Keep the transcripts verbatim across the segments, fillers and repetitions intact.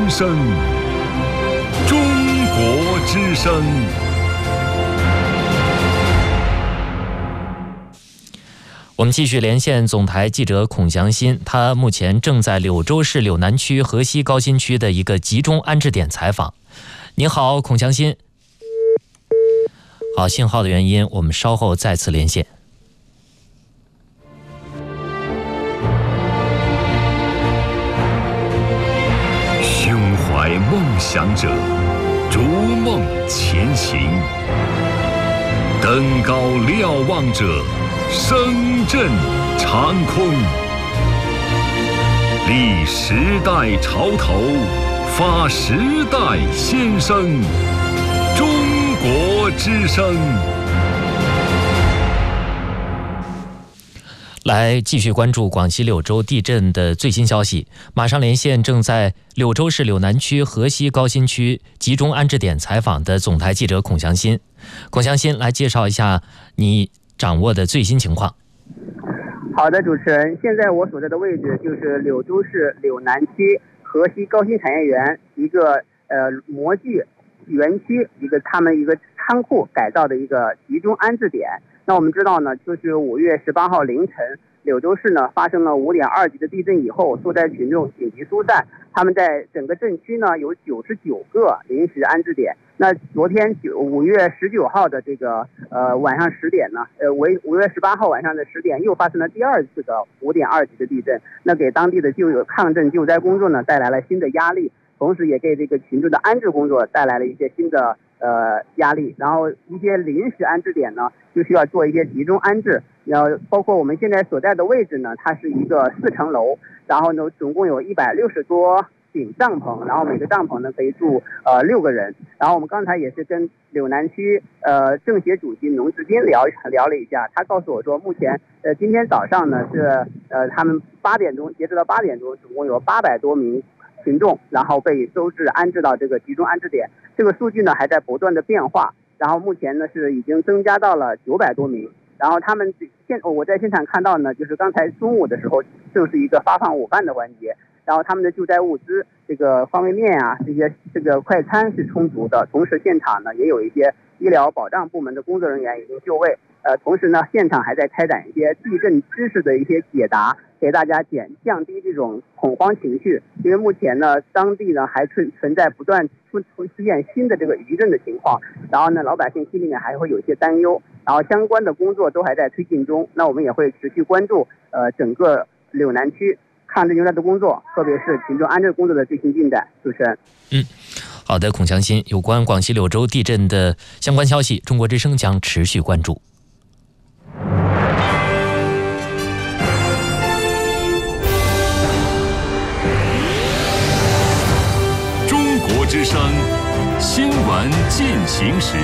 声，中国之声。 我们继续连线总台记者孔祥新，他目前正在柳州市柳南区河西高新区的一个集中安置点采访。您好，孔祥新。好，信号的原因，我们稍后再次连线。 胸怀梦想者，逐梦前行；登高瞭望者，声震长空。立时代潮头，发时代先声。中国之声。 来继续关注广西柳州地震的最新消息，马上连线正在柳州市柳南区河西高新区集中安置点采访的总台记者孔祥新。孔祥新，来介绍一下你掌握的最新情况。 好的，主持人，现在我所在的位置就是柳州市柳南区河西高新产业园一个呃模具园区一个他们一个仓库改造的一个集中安置点。那我们知道呢，就是五月十八号凌晨，柳州市呢发生了五点二级的地震以后，受灾群众紧急疏散，他们在整个镇区呢有九十九个临时安置点。那昨天九五月十九号的这个呃晚上十点呢，呃为五月十八号晚上的十点又发生了第二次的五点二级的地震，那给当地的救有抗震救灾工作呢带来了新的压力，同时也给这个群众的安置工作带来了一些新的呃压力。然后一些临时安置点呢就需要做一些集中安置，然后包括我们现在所在的位置呢，它是一个四层楼，然后呢总共有一百六十多顶帐篷，然后每个帐篷呢可以住呃六个人。然后我们刚才也是跟柳南区呃政协主席农志斌聊聊了一下，他告诉我说，目前呃今天早上呢是呃他们八点钟截止到八点钟，总共有八百多名群众，然后被收治安置到这个集中安置点。这个数据呢还在不断的变化，然后目前呢是已经增加到了九百多名。然后他们现我在现场看到呢，就是刚才中午的时候正是一个发放午饭的环节，然后他们的救灾物资，这个方便面啊，这些这个快餐是充足的，同时现场呢也有一些医疗保障部门的工作人员已经就位，呃，同时呢现场还在开展一些地震知识的一些解答，给大家减降低这种恐慌情绪。因为目前呢当地呢还存存在不断出出现新的这个余震的情况，然后呢老百姓心里面还会有一些担忧，然后相关的工作都还在推进中。那我们也会持续关注呃整个柳南区抗震救灾的工作，特别是群众安置工作的最新进展。主持人， 嗯，好的，孔祥新，有关广西柳州地震的相关消息，中国之声将持续关注。 中国之声新闻进行时。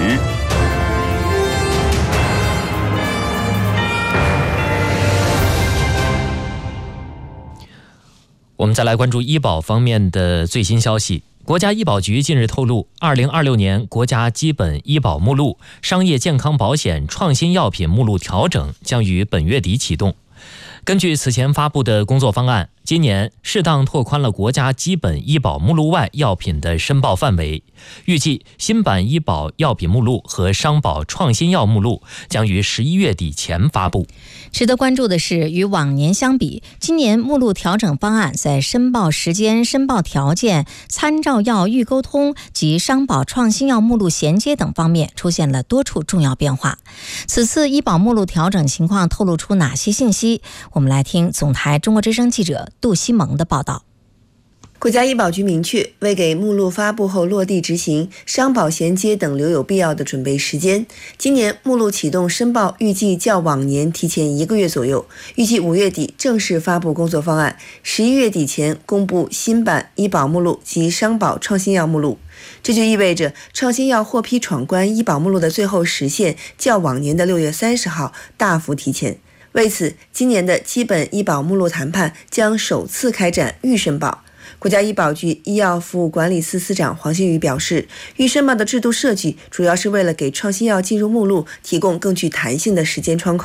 我们再来关注医保方面的最新消息。国家医保局近日透露，二零二六年国家基本医保目录、商业健康保险创新药品目录调整将于本月底启动。根据此前发布的工作方案，今年适当拓宽了国家基本医保目录外药品的申报范围，预计新版医保药品目录和商保创新药目录将于十一月底前发布。 值得关注的是，与往年相比，今年目录调整方案在申报时间、申报条件、参照药预沟通及商保创新药目录衔接等方面出现了多处重要变化。此次医保目录调整情况透露出哪些信息？我们来听总台中国之声记者杜西蒙的报道。 国家医保局明确，为给目录发布后落地执行、商保衔接等留有必要的准备时间，今年目录启动申报预计较往年提前一个月左右，预计五月底正式发布工作方案，十一月底前公布新版医保目录及商保创新药目录。这就意味着创新药获批闯关医保目录的最后时限较往年的六月三十号大幅提前。为此，今年的基本医保目录谈判将首次开展预申报。国家医保局医药服务管理司司长黄新宇表示，预申报的制度设计主要是为了给创新药进入目录提供更具弹性的时间窗口。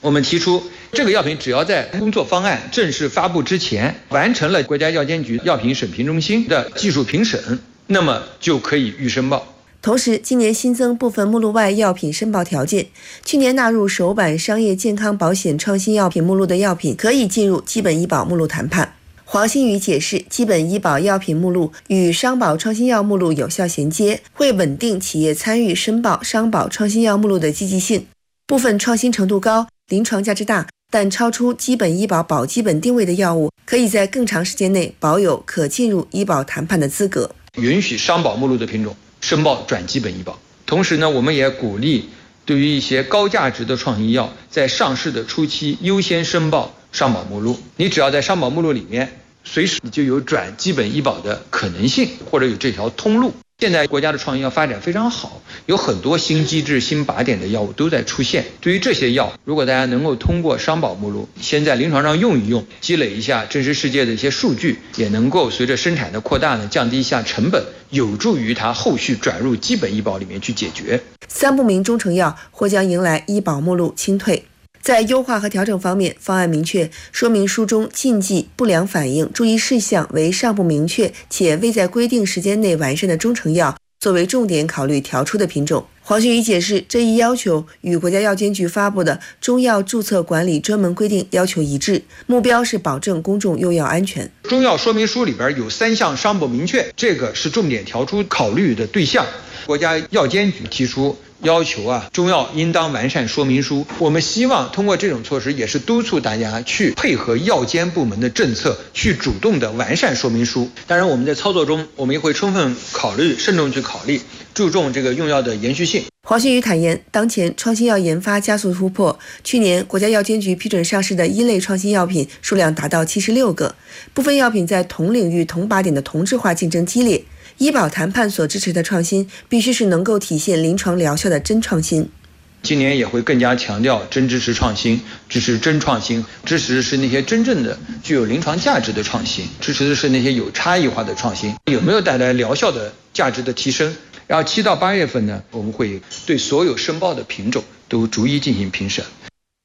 我们提出这个药品只要在工作方案正式发布之前完成了国家药监局药品审评中心的技术评审，那么就可以预申报。 同时，今年新增部分目录外药品申报条件，去年纳入首版商业健康保险创新药品目录的药品可以进入基本医保目录谈判。黄新宇解释，基本医保药品目录与商保创新药目录有效衔接，会稳定企业参与申报商保创新药目录的积极性。部分创新程度高、临床价值大，但超出基本医保保基本定位的药物，可以在更长时间内保有可进入医保谈判的资格。 允许商保目录的品种申报转基本医保。同时呢，我们也鼓励对于一些高价值的创新药，在上市的初期优先申报商保目录。你只要在商保目录里面，随时就有转基本医保的可能性，或者有这条通路。现在国家的创新药发展非常好，有很多新机制、新靶点的药物都在出现。对于这些药，如果大家能够通过商保目录先在临床上用一用，积累一下真实世界的一些数据，也能够随着生产的扩大呢，降低一下成本，有助于它后续转入基本医保里面去解决。 三不明中成药或将迎来医保目录清退。在优化和调整方面，方案明确说明书中禁忌、不良反应、注意事项为尚不明确且未在规定时间内完善的中成药作为重点考虑调出的品种。黄旭宇解释，这一要求与国家药监局发布的中药注册管理专门规定要求一致，目标是保证公众用药安全。 中药说明书里边有三项尚不明确，这个是重点调出考虑的对象。国家药监局提出要求啊，中药应当完善说明书。我们希望通过这种措施，也是督促大家去配合药监部门的政策，去主动的完善说明书。当然，我们在操作中，我们也会充分考虑、慎重去考虑，注重这个用药的延续性。 黄新宇坦言，当前创新药研发加速突破，去年国家药监局批准上市的一类创新药品数量达到七十六个，部分药品在同领域同靶点的同质化竞争激烈。医保谈判所支持的创新，必须是能够体现临床疗效的真创新。 今年也会更加强调真支持创新，支持真创新，支持的是那些真正的具有临床价值的创新，支持的是那些有差异化的创新，有没有带来疗效的价值的提升。然后七到八月份呢，我们会对所有申报的品种都逐一进行评审。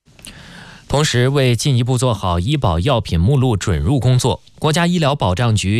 同时，为进一步做好医保药品目录准入工作，国家医疗保障局